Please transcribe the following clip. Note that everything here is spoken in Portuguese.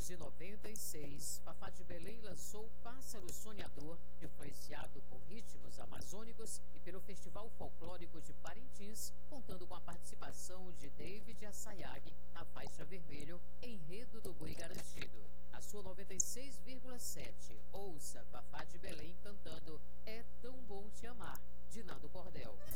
1996, Fafá de Belém lançou Pássaro Sonhador, influenciado por ritmos amazônicos e pelo Festival Folclórico de Parintins, contando com a participação de David Assayag na faixa vermelho, Enredo do Boi Garantido. Na sua 96,7, ouça Fafá de Belém cantando É Tão Bom Te Amar, de Nando Cordel.